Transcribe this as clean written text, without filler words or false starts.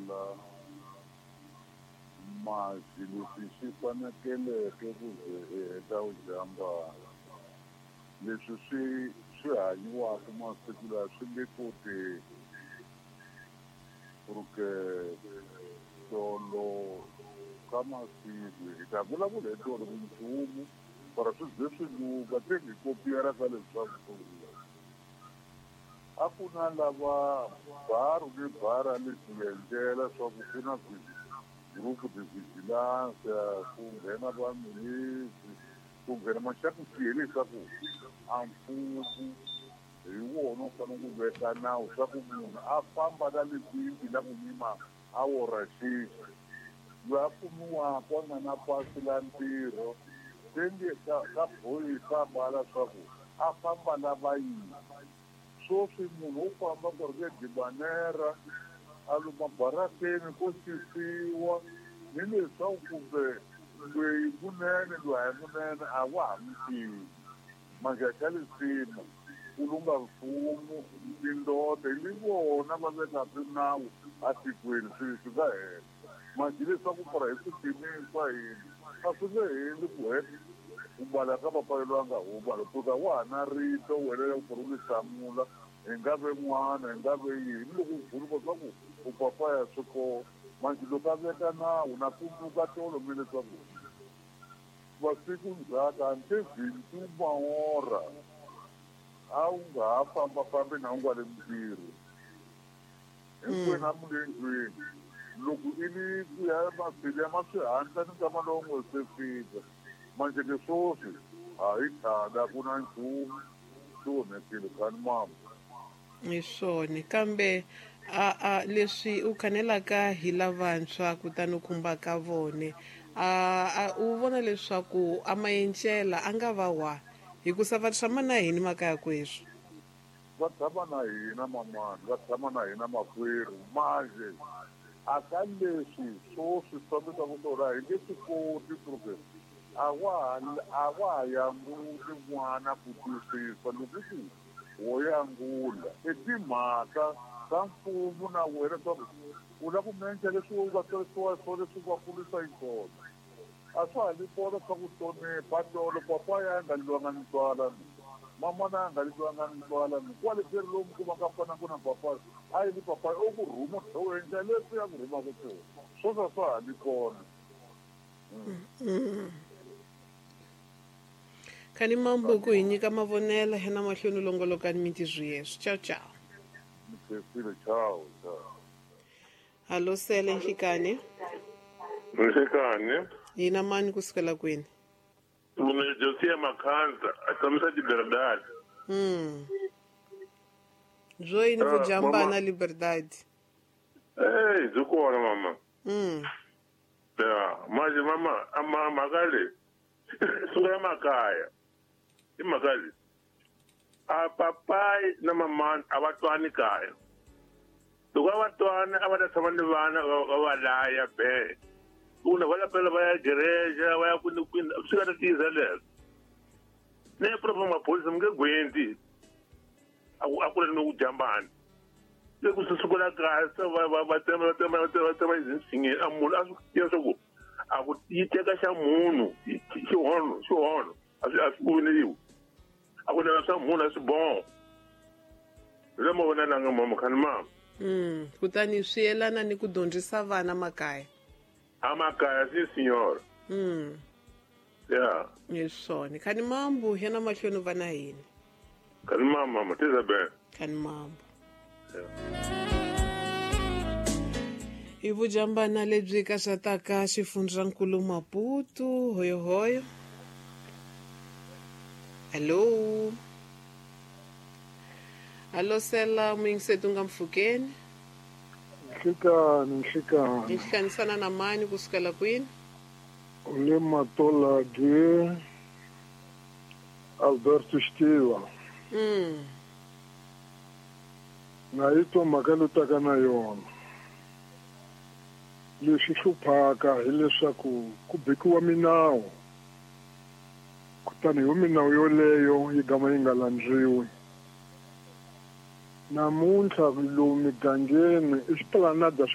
nyala masi leswi swi fanekeleke ku ze eka ujambana leswi swi hanyiwaka masiku lawa swi nge koti porque tolo ka masiku hi ta vulavula hi tolo nchumu para swi ze swi luka se hi kopiyara ka leswaku a ku na lava baro ni bara leswi endlela swa ku ku na grupo de vigilância ku nghena vaministri ku nghena maxaka swiyele leswaku a mfumo hi wona u fanele ku veka nawu swa ku munhu a famba na leswi na ku yima awora xixi loyi a kumiwaka a nga na pasi la ntirho se nge ka bohisa mbala swa ku a famba na vayini swoswi munhu u famba ku ri ke dibanera a luma barakeni ko xisiwa ni leswaku kumbe lweyi munene loyi a hi munene a wa ha mi tivi manjaka leswina ku lunga mfumo tindode ni vona va vekaka nawu a tikweni swi nga hela manje leswaku fara hi swipimini swa hina a swi nge heli ku heta ku mbala ka papalelo a nga huma loko wa ha na rito welela ku ri u hlamula hi nga ve n'wana hi nga ve yini loko uvhuluka swa ku u papaya swi kona manje loko a veka nawu na tsundzuka tolo mi leswaku masiku ndzhaka antevhintu maora a wu nga ha fambafambi na wu nga le mintirho hinkwenu a mu le ndlwini loko i ni ku ya mabili ya maswihatla ni nkama lowu ngo se fika manje leswoswi a hi tlhada ku na nchumu swi onhekile kani mama hi swona kambe leswi u khanelaka hi lavantshwa kutani u khumbaka vone u vona leswaku a mayencela a nga va wa hikusa va tshama na hini makaya kweswi va tshama na hina mamani va tshama na hina makwerhu manje a ka leswi swo swi fambisa ku tona hi nge swi koti porque a wa ha yanguti n'wana ku twisisa loko ku wo yangula i timhaka ta mfumo na wena swa u lava ku menca leswi u nga tirhisiwa swona leswi va kulisa hi swona a swa ha ni kona swa ku hlonipha tolo papa ya nga liwanga ni tswalani mamana ya nga liwanga ni tswalani kwale leri lomu kuma ka fana ku na papa a yi ni papa u ku rhuma u endla leswi ya ku rhumaka swona swa ha ni kona khani mambo ku hi nyika mavonelo hena mahlweni longolokani mi tizwiyeswo ciao ciao ciao hallo sele nhlekani nhlekani hina mani kusukela kwini mune Josia Makhanza atshamisa Liberdade byo yini vujambana Liberdade byi kona mama ya manje mama makale sungula makaya i makale a papai na mama a va twani kaya loko a va twana a va ta tshama ni vana va va laya be una va lapela va ya gereja va ya kwini swi nga ta tiza leswo ne proprio maphorisa mi nge gwendi a ku ri ni ujambana se ku sukula kaya se va tema izinsinyeni a munhu a swi tiva swa ku a ku yi teka xa munhu xihono a swi voniwi a ku nela swa munhu a swi boho le mo vona nanga mama khani mama kutani swi yelana ni ku dyondzisa vana makaya amakaya si signora ya hi swona khani mambo hena mahlweni vana hini khani mama tiza be khani mambo hi vujambana lebyi kasataka xifundzankulu Maputo hoyohoyo hallo sela muyingiseti u nga mpfhukeni nhlekani hlanganisana na mani kusukela kwini u le Matola de Alberto Stiva na yi twa mhaka leyi taka na yona leswi hluphaka hileswaku ku bekiwa minawu kutani hi minawu yoleyo yi gama yi nga landziwi namuntlha lomu migangeni i xipalanada